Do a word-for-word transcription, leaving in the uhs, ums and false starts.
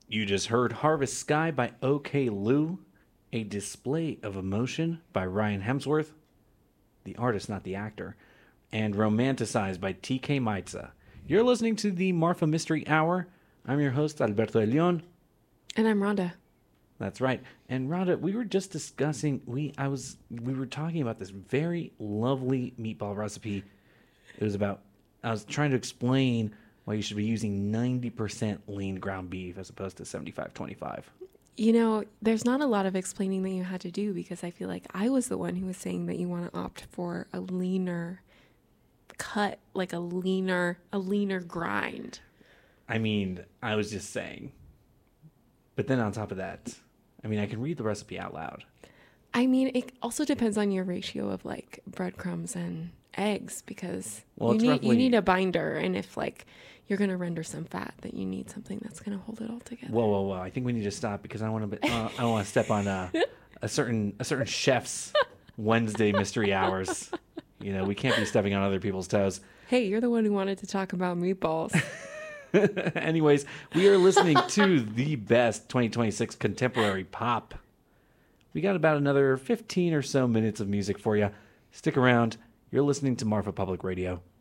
You just heard Harvest Sky by OK Lou, A Display of Emotion by Ryan Hemsworth, the artist, not the actor, and Romanticized by T K Maitza. You're listening to the Marfa Mystery Hour. I'm your host, Alberto de Leon. And I'm Rhonda. That's right. And Rhonda, we were just discussing, we I was we were talking about this very lovely meatball recipe. It was about, I was trying to explain why you should be using ninety percent lean ground beef as opposed to seventy-five twenty-five. You know, there's not a lot of explaining that you had to do because I feel like I was the one who was saying that you want to opt for a leaner cut, like a leaner, a leaner grind. I mean, I was just saying. But then on top of that, I mean, I can read the recipe out loud. I mean, it also depends on your ratio of like breadcrumbs and eggs because well, you need roughly... you need a binder, and if like you're gonna render some fat, that you need something that's gonna hold it all together. Whoa, whoa, whoa! I think we need to stop because I want to. Uh, I don't want to step on a, a certain a certain chef's Wednesday mystery hours. You know, we can't be stepping on other people's toes. Hey, you're the one who wanted to talk about meatballs. Anyways, we are listening to the best twenty twenty-six contemporary pop. We got about another fifteen or so minutes of music for you. Stick around. You're listening to Marfa Public Radio.